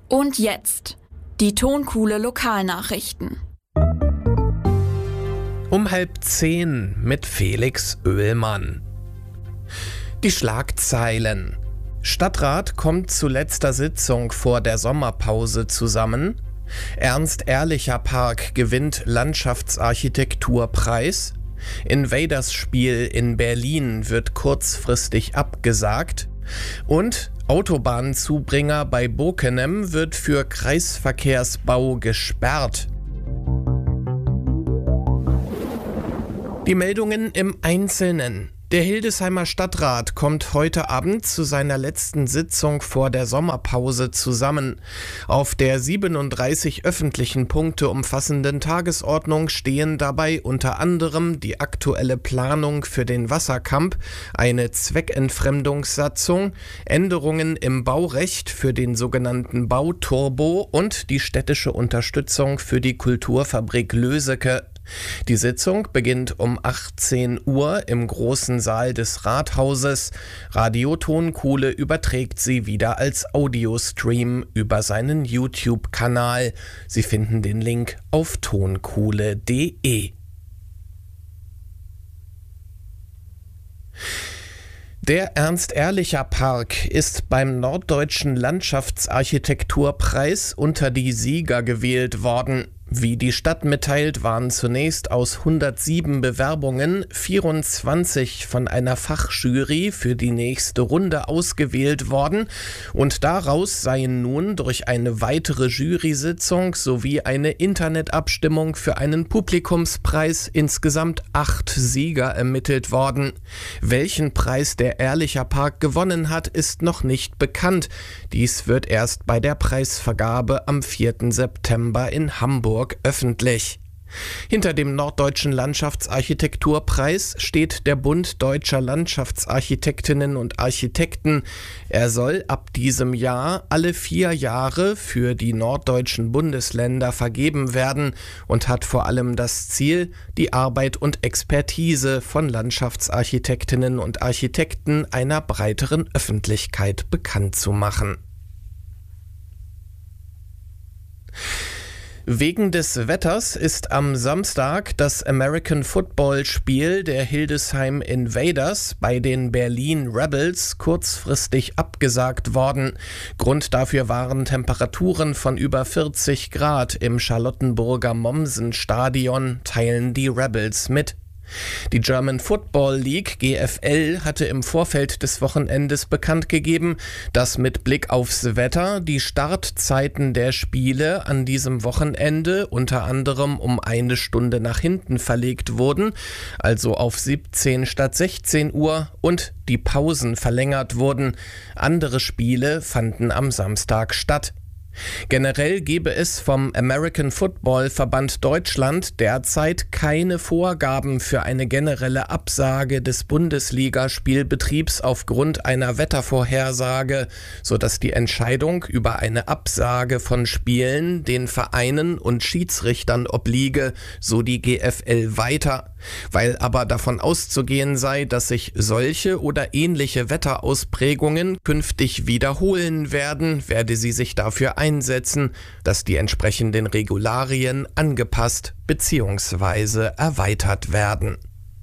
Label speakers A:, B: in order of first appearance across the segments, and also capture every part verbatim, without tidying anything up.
A: Und jetzt die Tonkuhle Lokalnachrichten.
B: Um halb zehn mit Felix Oehlmann. Die Schlagzeilen. Stadtrat kommt zu letzter Sitzung vor der Sommerpause zusammen. Ernst-Ehrlicher-Park gewinnt Landschaftsarchitekturpreis. Invaders-Spiel in Berlin wird kurzfristig abgesagt. Und Autobahnzubringer bei Bockenem wird für Kreisverkehrsbau gesperrt. Die Meldungen im Einzelnen. Der Hildesheimer Stadtrat kommt heute Abend zu seiner letzten Sitzung vor der Sommerpause zusammen. Auf der siebenunddreißig öffentlichen Punkte umfassenden Tagesordnung stehen dabei unter anderem die aktuelle Planung für den Wasserkamp, eine Zweckentfremdungssatzung, Änderungen im Baurecht für den sogenannten Bauturbo und die städtische Unterstützung für die Kulturfabrik Löseke. Die Sitzung beginnt um achtzehn Uhr im großen Saal des Rathauses. Radio Tonkuhle überträgt sie wieder als Audiostream über seinen YouTube-Kanal. Sie finden den Link auf tonkuhle punkt de. Der Ernst-Ehrlicher-Park ist beim Norddeutschen Landschaftsarchitekturpreis unter die Sieger gewählt worden. Wie die Stadt mitteilt, waren zunächst aus hundertsieben Bewerbungen vierundzwanzig von einer Fachjury für die nächste Runde ausgewählt worden und daraus seien nun durch eine weitere Jury-Sitzung sowie eine Internetabstimmung für einen Publikumspreis insgesamt acht Sieger ermittelt worden. Welchen Preis der Ehrlicher Park gewonnen hat, ist noch nicht bekannt. Dies wird erst bei der Preisvergabe am vierten September in Hamburg öffentlich. Hinter dem Norddeutschen Landschaftsarchitekturpreis steht der Bund Deutscher Landschaftsarchitektinnen und Architekten. Er soll ab diesem Jahr alle vier Jahre für die norddeutschen Bundesländer vergeben werden und hat vor allem das Ziel, die Arbeit und Expertise von Landschaftsarchitektinnen und Architekten einer breiteren Öffentlichkeit bekannt zu machen. Wegen des Wetters ist am Samstag das American Football Spiel der Hildesheim Invaders bei den Berlin Rebels kurzfristig abgesagt worden. Grund dafür waren Temperaturen von über vierzig Grad im Charlottenburger Mommsen-Stadion, teilen die Rebels mit. Die German Football League G F L hatte im Vorfeld des Wochenendes bekannt gegeben, dass mit Blick aufs Wetter die Startzeiten der Spiele an diesem Wochenende unter anderem um eine Stunde nach hinten verlegt wurden, also auf siebzehn statt sechzehn Uhr, und die Pausen verlängert wurden. Andere Spiele fanden am Samstag statt. Generell gebe es vom American Football Verband Deutschland derzeit keine Vorgaben für eine generelle Absage des Bundesligaspielbetriebs aufgrund einer Wettervorhersage, sodass die Entscheidung über eine Absage von Spielen den Vereinen und Schiedsrichtern obliege, so die G F L weiter. Weil aber davon auszugehen sei, dass sich solche oder ähnliche Wetterausprägungen künftig wiederholen werden, werde sie sich dafür einsetzen, dass die entsprechenden Regularien angepasst bzw. erweitert werden.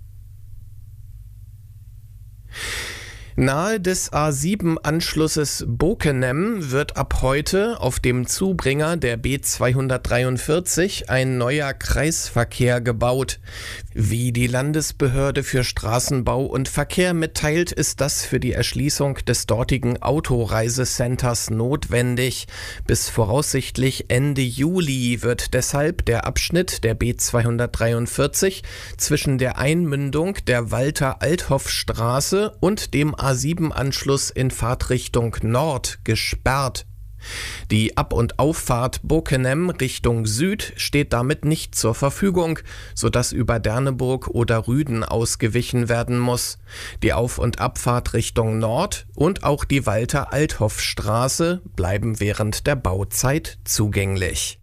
B: Nahe des A sieben Anschlusses Bockenem wird ab heute auf dem Zubringer der B zweihundertdreiundvierzig ein neuer Kreisverkehr gebaut. Wie die Landesbehörde für Straßenbau und Verkehr mitteilt, ist das für die Erschließung des dortigen Autoreisecenters notwendig. Bis voraussichtlich Ende Juli wird deshalb der Abschnitt der B zweihundertdreiundvierzig zwischen der Einmündung der Walter-Althoff-Straße und dem A sieben Anschluss in Fahrtrichtung Nord gesperrt. Die Ab- und Auffahrt Bockenem Richtung Süd steht damit nicht zur Verfügung, sodass über Derneburg oder Rüden ausgewichen werden muss. Die Auf- und Abfahrt Richtung Nord und auch die Walter-Althoff-Straße bleiben während der Bauzeit zugänglich.